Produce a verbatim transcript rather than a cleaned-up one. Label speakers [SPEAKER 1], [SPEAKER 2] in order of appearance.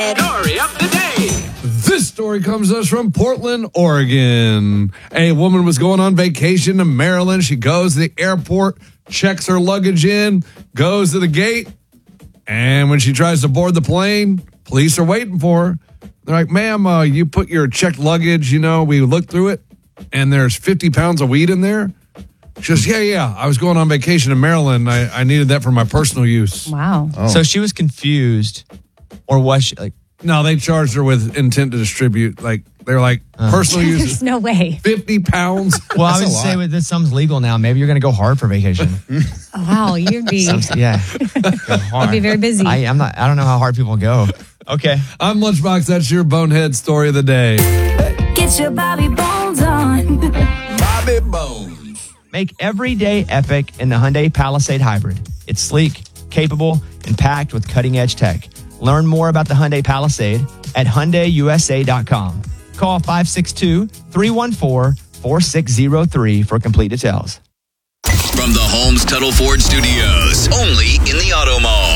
[SPEAKER 1] Story of the day.
[SPEAKER 2] This story comes to us from Portland, Oregon. A woman was going on vacation to Maryland. She goes to the airport, checks her luggage in, goes to the gate, and when she tries to board the plane, police are waiting for her. They're like, ma'am, uh, you put your checked luggage, you know, we looked through it, and there's fifty pounds of weed in there. She goes, yeah, yeah, I was going on vacation in Maryland. I, I needed that for my personal use.
[SPEAKER 3] Wow.
[SPEAKER 4] Oh.
[SPEAKER 5] So she was confused, or was she like?
[SPEAKER 2] No, they charged her with intent to distribute. Like, they're like, personal use.
[SPEAKER 3] There's no way.
[SPEAKER 2] fifty pounds.
[SPEAKER 5] Well, I
[SPEAKER 4] That's
[SPEAKER 5] would
[SPEAKER 4] a lot.
[SPEAKER 5] say with this, something's legal now. Maybe you're going to go hard for vacation.
[SPEAKER 3] Oh, wow, you'd be,
[SPEAKER 5] Some- yeah, go hard.
[SPEAKER 3] you'd be very busy.
[SPEAKER 5] I, I'm not. I don't know how hard people go. Okay.
[SPEAKER 2] I'm Lunchbox. That's your bonehead story of the day.
[SPEAKER 6] Get your Bobby Bones on.
[SPEAKER 1] Bobby Bones.
[SPEAKER 5] Make every day epic in the Hyundai Palisade Hybrid. It's sleek, capable, and packed with cutting-edge tech. Learn more about the Hyundai Palisade at Hyundai U S A dot com. Call five six two, three one four, four six zero three for complete details.
[SPEAKER 7] From the Holmes Tuttle Ford Studios, only in the Auto Mall.